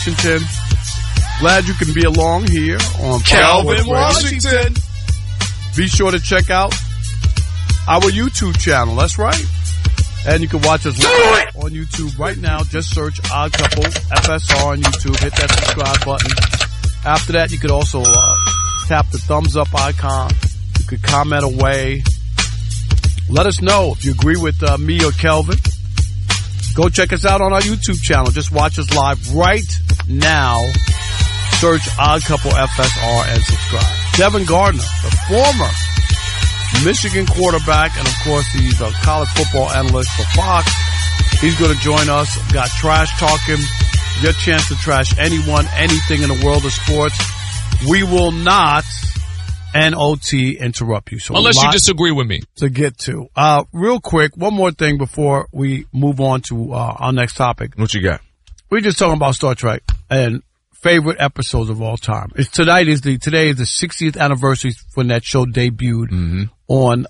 Washington. Glad you can be along here on Calvin Washington. Be sure to check out our YouTube channel. That's right. And you can watch us live on YouTube right now. Just search Odd Couple FSR on YouTube. Hit that subscribe button. After that, you could also tap the thumbs up icon. You could comment away. Let us know if you agree with me or Kelvin. Go check us out on our YouTube channel. Just watch us live right now. Search Odd Couple FSR and subscribe. Devin Gardner, the former Michigan quarterback, and of course he's a college football analyst for Fox. He's going to join us. Got Trash Talking. Your chance to trash anyone, anything in the world of sports. We will not NOT interrupt you. So unless you disagree with me. To get to. Real quick, one more thing before we move on to our next topic. What you got? We're just talking about Star Trek and favorite episodes of all time. Today is the 60th anniversary when that show debuted on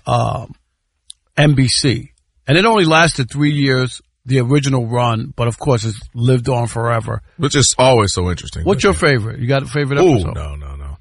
NBC. And it only lasted 3 years, the original run, but of course it's lived on forever. Which is always so interesting. What's your favorite? You got a favorite episode? No.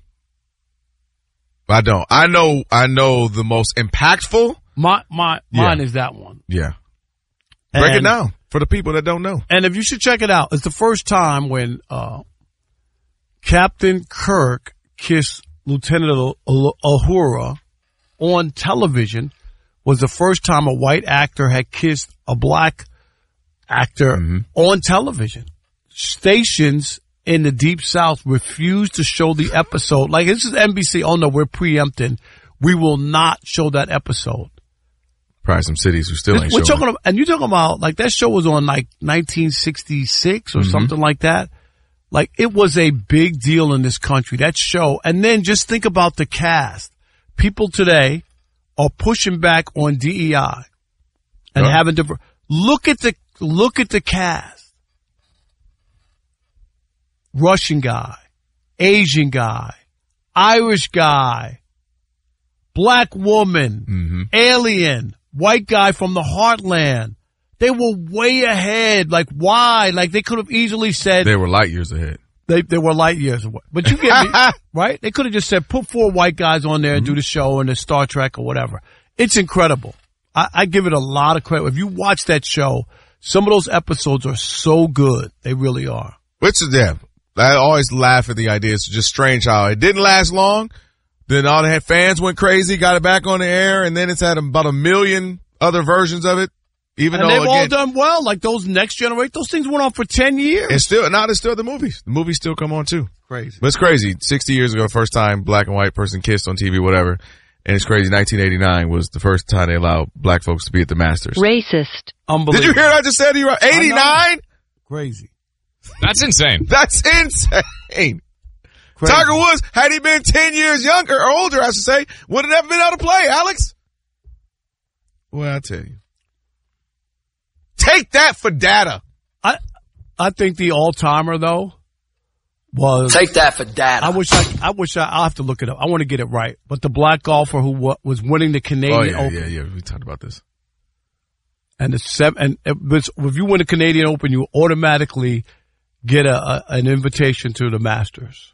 I don't. I know the most impactful. Mine is that one. Yeah. Break it down for the people that don't know. And if you should check it out, it's the first time when Captain Kirk kissed Lieutenant Uhura on television. Was the first time a white actor had kissed a black actor on television. Stations in the Deep South refused to show the episode. Like, this is NBC. Oh, no, we're preempting. We will not show that episode. Probably some cities who still ain't showing it. And you're talking about, like, that show was on, like, 1966 or something like that. Like, it was a big deal in this country, that show. And then just think about the cast. People today are pushing back on DEI and having to look at the cast. Russian guy, Asian guy, Irish guy, black woman, alien, white guy from the heartland. They were way ahead. Like, why? Like, they could have easily said they were light years ahead. They were light years away. But you get me, right? They could have just said, put 4 white guys on there and do the show and the Star Trek or whatever. It's incredible. I give it a lot of credit. If you watch that show, some of those episodes are so good. They really are. Which is, yeah. I always laugh at the idea. It's just strange how it didn't last long. Then all the fans went crazy, got it back on the air, and then it's had about 1 million other versions of it. Even and though they've all done well. Like those Next Generation, those things went on for 10 years. And still, now there's still the movies. The movies still come on too. Crazy. But it's crazy. 60 years ago, first time black and white person kissed on TV, whatever. And it's crazy. 1989 was the first time they allowed black folks to be at the Masters. Racist. Unbelievable. Did you hear what I just said? 89? Crazy. That's insane. That's insane. Crazy. Tiger Woods, had he been 10 years younger or older, I should say, would have never been able to play, Alex. Well, I'll tell you. Take that for data. I think the all-timer, though, was... Take that for data. I'll have to look it up. I want to get it right. But the black golfer who was winning the Canadian Open. Yeah. We talked about this. And if you win the Canadian Open, you automatically get an invitation to the Masters.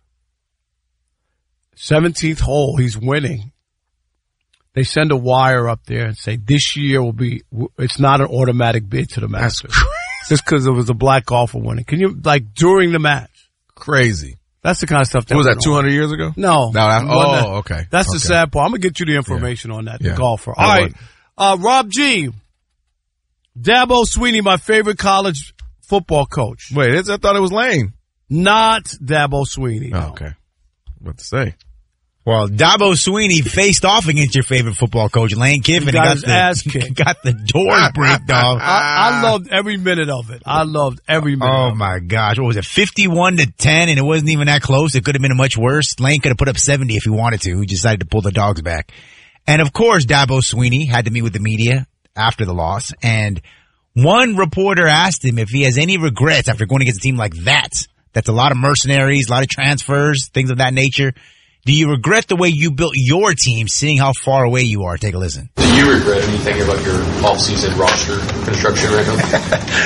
17th hole, he's winning. They send a wire up there and say, this year it's not an automatic bid to the Masters. Just because it was a black golfer winning. Can you, like, during the match? Crazy. That's the kind of stuff that was that 200 years ago? No. Okay. That's the sad part. I'm going to get you the information on that, the golfer. All right. Rob G. Dabo Swinney, my favorite college football coach. Wait, I thought it was Lane. Not Dabo Swinney. Oh, okay. What to say? Well, Dabo Swinney faced off against your favorite football coach, Lane Kiffin. He got his ass kicked. Got the doors bricked off. I loved every minute of it. Oh, my gosh. What was it, 51-10, and it wasn't even that close? It could have been much worse. Lane could have put up 70 if he wanted to. He decided to pull the dogs back. And, of course, Dabo Swinney had to meet with the media after the loss, and one reporter asked him if he has any regrets after going against a team like that. That's a lot of mercenaries, a lot of transfers, things of that nature. Do you regret the way you built your team, seeing how far away you are? Take a listen. Do you regret anything about your off-season roster construction right now?